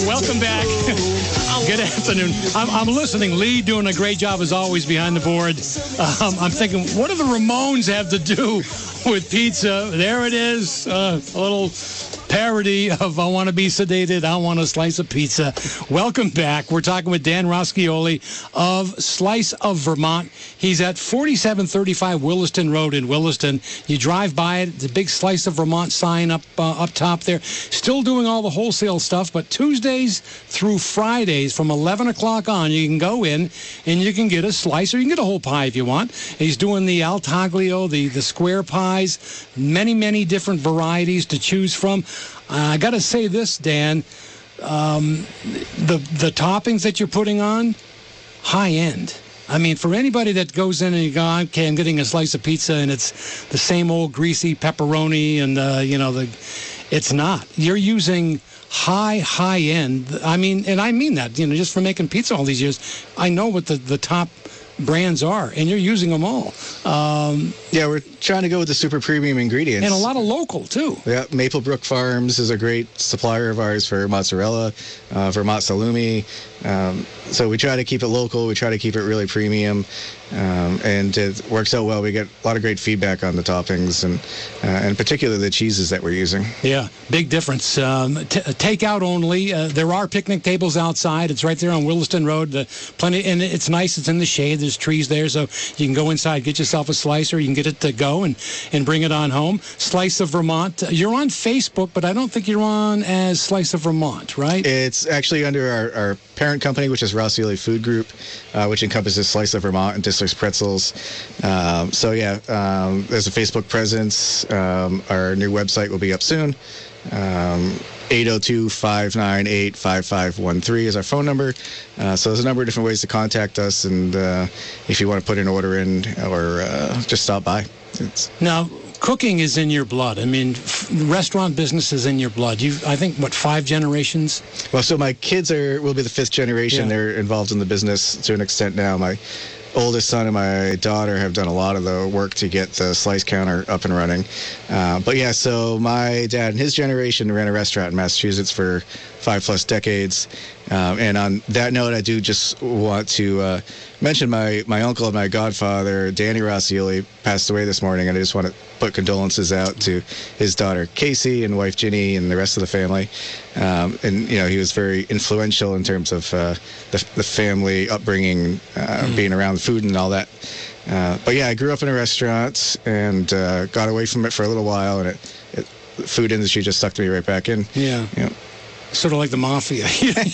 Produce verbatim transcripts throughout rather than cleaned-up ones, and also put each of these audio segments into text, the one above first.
welcome back. Good afternoon. I'm, I'm listening. Lee doing a great job as always behind the board. Um, I'm thinking, what do the Ramones have to do with pizza? There it is. Uh, a little parody of I Want to Be Sedated, I Want a Slice of Pizza. Welcome back. We're talking with Dan Roscioli of Slice of Vermont. He's at forty-seven thirty-five Williston Road in Williston. You drive by it, the big Slice of Vermont sign up uh, up top there. Still doing all the wholesale stuff, but Tuesdays through Fridays from eleven o'clock on, you can go in and you can get a slice, or you can get a whole pie if you want. He's doing the Al Taglio, the, the square pies, many, many different varieties to choose from. Uh, I got to say this, Dan, um, the the toppings that you're putting on, high end. I mean, for anybody that goes in and you go, okay, I'm getting a slice of pizza and it's the same old greasy pepperoni and, uh, you know, the, it's not. You're using high, high end. I mean, and I mean that, you know, just from making pizza all these years, I know what the, the top brands are, and you're using them all. Um, yeah, we're trying to go with the super premium ingredients. And a lot of local, too. Yeah, Maplebrook Farms is a great supplier of ours for mozzarella, uh, Vermont salumi. Um, so we try to keep it local. We try to keep it really premium. Um, and it works out well. We get a lot of great feedback on the toppings, and uh, and particularly the cheeses that we're using. Yeah, big difference. Um, t- takeout only. Uh, there are picnic tables outside. It's right there on Williston Road. Uh, plenty, and it's nice. It's in the shade. There's trees there, so you can go inside, get yourself a slice, or you can get it to go and, and bring it on home. Slice of Vermont. You're on Facebook, but I don't think you're on as Slice of Vermont, right? It's actually under our, our parent company, which is Roscioli Food Group, uh, which encompasses Slice of Vermont and Disler's Pretzels. Um, so yeah, um, there's a Facebook presence. Um, our new website will be up soon. Um, eight oh two, five nine eight, five five one three is our phone number. Uh, so there's a number of different ways to contact us, and uh, if you want to put an order in or uh, just stop by. It's... Now, cooking is in your blood. I mean, f- restaurant business is in your blood. You, I think, what, five generations? Well, so my kids are will be the fifth generation. Yeah. They're involved in the business to an extent now. My oldest son and my daughter have done a lot of the work to get the slice counter up and running. Uh, but yeah, so my dad and his generation ran a restaurant in Massachusetts for five plus decades. Um, and on that note, I do just want to uh, mention my, my uncle and my godfather, Danny Roscioli, passed away this morning, and I just want to put condolences out to his daughter Casey and wife Ginny and the rest of the family. Um, and, you know, he was very influential in terms of uh, the, the family upbringing, uh, mm. being around food and all that. Uh, but yeah, I grew up in a restaurant and uh, got away from it for a little while, and it, it, the food industry just sucked me right back in. Yeah. You know. Sort of like the mafia.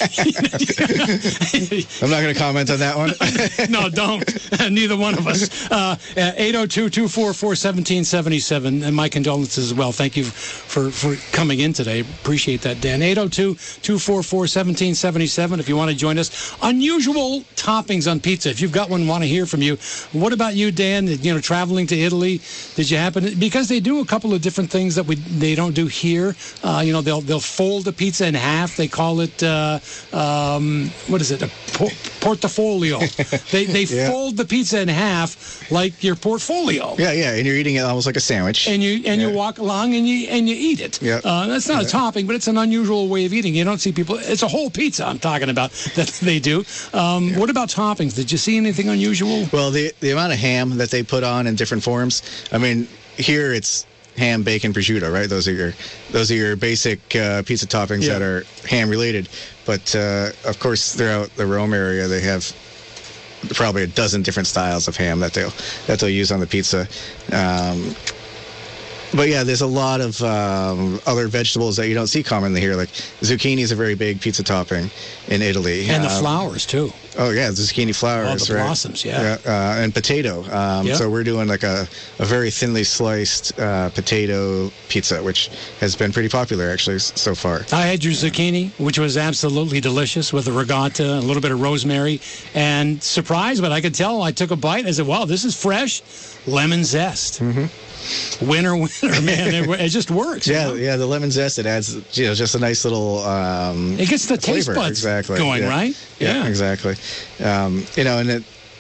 I'm not going to comment on that one. No, don't. Neither one of us. Uh, eight oh two, two four four, one seven seven seven. And my condolences as well. Thank you for, for coming in today. Appreciate that, Dan. eight oh two, two four four, one seven seven seven if you want to join us. Unusual toppings on pizza. If you've got one, want to hear from you. What about you, Dan? You know, traveling to Italy, did you happen? Because they do a couple of different things that we they don't do here. Uh, you know, they'll they'll fold a pizza in half. They call it, uh, um, what is it, a por- portfolio. they they yeah. fold the pizza in half like your portfolio. Yeah, yeah, and you're eating it almost like a sandwich. And you and yeah. you walk along and you and you eat it. Yeah. Uh, that's not yeah. a topping, but it's an unusual way of eating. You don't see people. It's a whole pizza I'm talking about that they do. Um, yeah. What about toppings? Did you see anything unusual? Well, the the amount of ham that they put on in different forms. I mean, here it's ham, bacon, prosciutto, right? Those are your those are your basic uh, pizza toppings yeah. that are ham related. But uh, of course, throughout the Rome area, they have probably a dozen different styles of ham that they'll that they'll use on the pizza. Um, But yeah, there's a lot of um, other vegetables that you don't see commonly here. Like zucchini is a very big pizza topping in Italy. And um, the flowers, too. Oh, yeah, zucchini flowers. Oh, the right? blossoms, yeah. yeah uh, and potato. Um, yeah. So we're doing like a, a very thinly sliced uh, potato pizza, which has been pretty popular, actually, so far. I had your zucchini, which was absolutely delicious, with a regatta, a little bit of rosemary. And surprised, but I could tell, I took a bite. I said, wow, this is fresh. Lemon zest. Mm-hmm. Winner, winner, man. It, it just works. Yeah, you know? yeah. The lemon zest, it adds, you know, just a nice little. Um, it gets the taste flavor. buds exactly. going, yeah. right? Yeah, yeah. exactly. Um, you know, and it,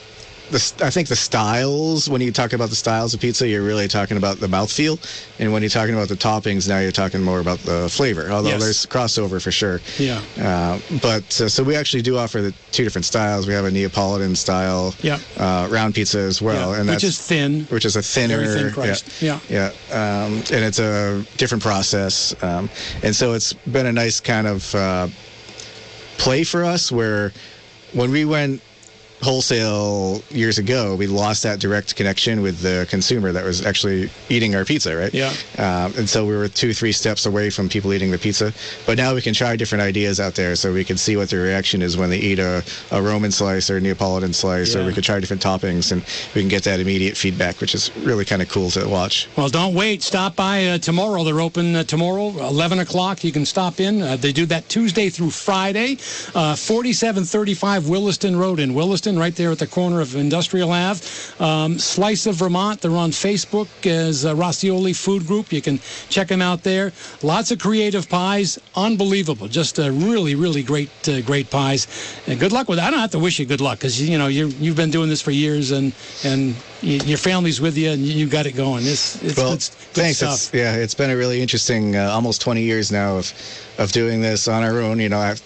the, I think the styles, when you talk about the styles of pizza, you're really talking about the mouthfeel. And when you're talking about the toppings, now you're talking more about the flavor, although Yes. there's crossover for sure. Yeah. Uh, but uh, so we actually do offer the two different styles. We have a Neapolitan style Yeah. uh, round pizza as well. Yeah, and which that's, is thin. Which is a thinner. Very thin crust. Yeah. Yeah. Yeah. Um, and it's a different process. Um, and so it's been a nice kind of uh, play for us where when we went wholesale years ago, we lost that direct connection with the consumer that was actually eating our pizza, right? Yeah. Um, and so we were two, three steps away from people eating the pizza. But now we can try different ideas out there, so we can see what their reaction is when they eat a, a Roman slice or a Neapolitan slice, Yeah. or we could try different toppings, and we can get that immediate feedback, which is really kind of cool to watch. Well, don't wait. Stop by uh, tomorrow. They're open uh, tomorrow, eleven o'clock. You can stop in. Uh, they do that Tuesday through Friday. Uh, forty-seven thirty-five Williston Road in Williston, right there at the corner of Industrial Ave. Um, Slice of Vermont, they're on Facebook as uh, Rossioli Food Group. You can check them out there. Lots of creative pies. Unbelievable. Just uh, really, really great, uh, great pies. And good luck with it. I don't have to wish you good luck because, you know, you're, you've been doing this for years and, and y- your family's with you and you got it going. It's, it's, Well, it's good thanks. stuff. It's, yeah, it's been a really interesting, uh, almost twenty years now of, of doing this on our own. You know, I've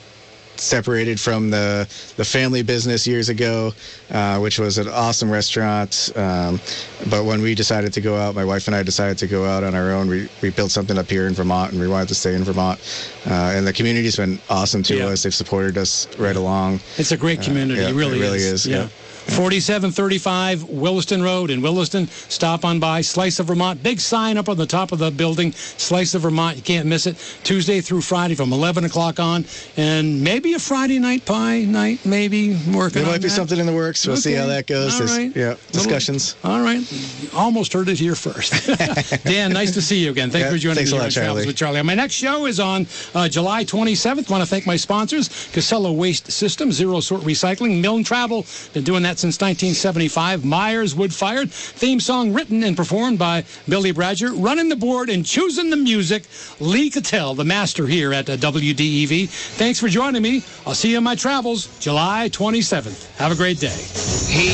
separated from the the family business years ago, uh, which was an awesome restaurant. Um, but when we decided to go out, my wife and I decided to go out on our own. We we built something up here in Vermont, and we wanted to stay in Vermont. Uh, and the community's been awesome to Yeah. us. They've supported us right along. It's a great community. yeah, it really, it really is. is, yeah. forty-seven thirty-five Williston Road in Williston. Stop on by. Slice of Vermont. Big sign up on the top of the building. Slice of Vermont. You can't miss it. Tuesday through Friday from eleven o'clock on. And maybe a Friday night pie night, maybe working There on might be that. something in the works. We'll see Okay. how that goes. All There's- right. Yeah, Little- discussions. All right. Almost heard it here first. Dan, nice to see you again. Thank you Yeah, for joining thanks me a here lot, on Travels Charlie. with Charlie. My next show is on uh, July twenty-seventh. Want to thank my sponsors, Casella Waste System, Zero Sort Recycling, Milne Travel, been doing that since nineteen seventy-five, Myers Wood Fired, theme song written and performed by Billy Bradger, running the board and choosing the music, Lee Cattell, the master here at uh, W D E V. Thanks for joining me. I'll see you on my travels July twenty-seventh. Have a great day. He